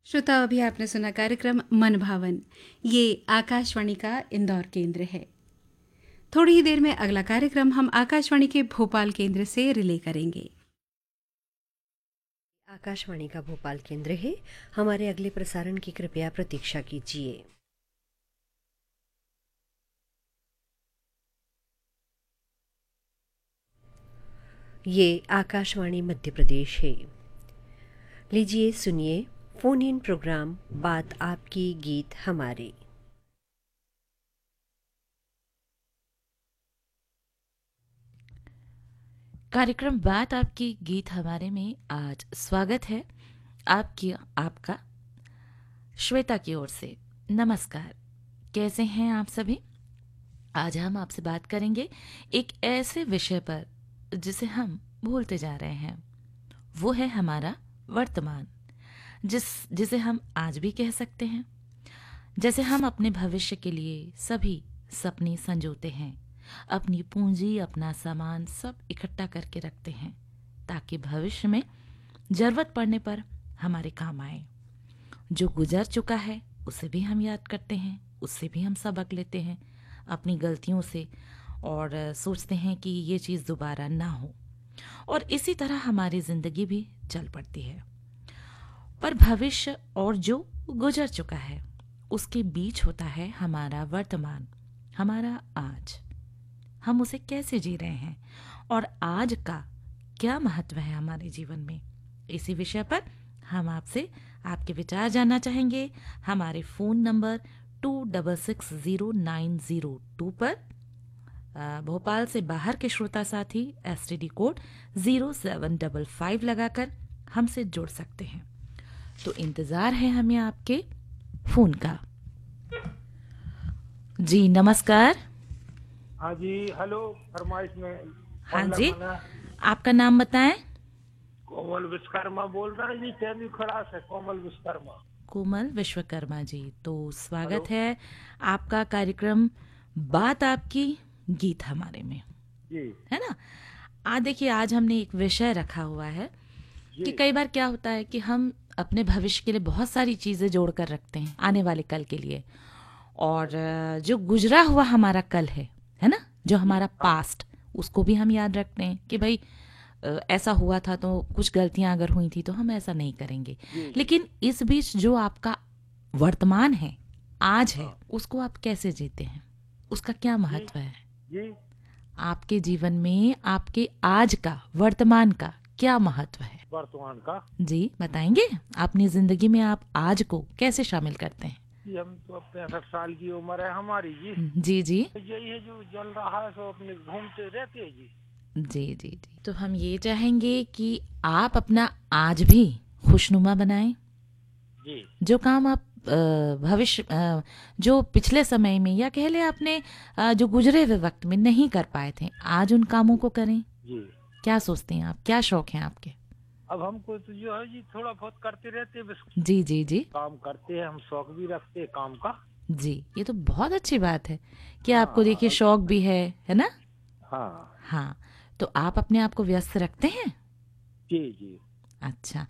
श्रोता, अभी आपने सुना कार्यक्रम मन भावन। ये आकाशवाणी का इंदौर केंद्र है। थोड़ी ही देर में अगला कार्यक्रम हम आकाशवाणी के भोपाल केंद्र से रिले करेंगे। आकाशवाणी का भोपाल केंद्र है। हमारे अगले प्रसारण की कृपया प्रतीक्षा कीजिए। ये आकाशवाणी मध्य प्रदेश है। लीजिए सुनिए फोन इन प्रोग्राम बात आपकी गीत हमारे। कार्यक्रम बात आपकी गीत हमारे में आज स्वागत है आपका श्वेता की ओर से। नमस्कार, कैसे हैं आप सभी? आज हम आपसे बात करेंगे एक ऐसे विषय पर जिसे हम भूलते जा रहे हैं। वो है हमारा वर्तमान, जिसे हम आज भी कह सकते हैं। जैसे हम अपने भविष्य के लिए सभी सपने संजोते हैं, अपनी पूंजी, अपना सामान सब इकट्ठा करके रखते हैं ताकि भविष्य में जरूरत पड़ने पर हमारे काम आए। जो गुजर चुका है उसे भी हम याद करते हैं, उससे भी हम सबक लेते हैं अपनी गलतियों से और सोचते हैं कि ये चीज़ दोबारा ना हो, और इसी तरह हमारी ज़िंदगी भी चल पड़ती है। पर भविष्य और जो गुजर चुका है उसके बीच होता है हमारा वर्तमान, हमारा आज। हम उसे कैसे जी रहे हैं और आज का क्या महत्व है हमारे जीवन में, इसी विषय पर हम आपसे आपके विचार जानना चाहेंगे। हमारे फ़ोन नंबर 2660-902 पर भोपाल से बाहर के श्रोता साथी STD कोड 0755 लगाकर हमसे जुड़ सकते हैं। तो इंतज़ार है हमें आपके फ़ोन का। जी नमस्कार। हाँ जी, हेलो। फरमाइश में हाँ जी, आपका नाम बताएं। कोमल विश्वकर्मा बोल रहा है जी, टेली खड़ा से कोमल विश्वकर्मा। कोमल विश्वकर्मा जी, तो स्वागत है आपका कार्यक्रम बात आपकी गीत हमारे में, जी है ना। देखिए, आज हमने एक विषय रखा हुआ है कि कई बार क्या होता है कि हम अपने भविष्य के लिए बहुत सारी चीज़ें जोड़ कर रखते हैं आने वाले कल के लिए, और जो गुजरा हुआ हमारा कल है ना, जो हमारा पास्ट, उसको भी हम याद रखते हैं कि भाई ऐसा हुआ था तो कुछ गलतियां अगर हुई थी तो हम ऐसा नहीं करेंगे। लेकिन इस बीच जो आपका वर्तमान है, आज है, उसको आप कैसे जीते हैं, उसका क्या महत्व है जी। आपके जीवन में? आपके आज का, वर्तमान का क्या महत्व है? वर्तमान का जी बताएंगे, अपनी जिंदगी में आप आज को कैसे शामिल करते हैं? जी, हम तो 65 साल की उम्र है हमारी जी। जी जी यही है जो चल रहा है, सो अपने घूमते रहते हैं जी। जी जी जी। तो हम ये चाहेंगे कि आप अपना आज भी खुशनुमा बनाएं। जी जो काम आप भविष्य जो पिछले समय में या कह ले आपने जो गुजरे हुए वक्त में नहीं कर पाए थे, आज उन कामों को करें। जी। क्या सोचते हैं आप, क्या शौक हैं आपके? अब हमको तो जो है जी थोड़ा बहुत करते रहते हैं, बस जी जी जी काम करते हैं। हम शौक भी रखते हैं काम का। जी। ये तो बहुत अच्छी बात है कि हाँ, आपको देखिए शौक भी है ना। हाँ हाँ, तो आप अपने आप को व्यस्त रखते हैं। जी जी। अच्छा,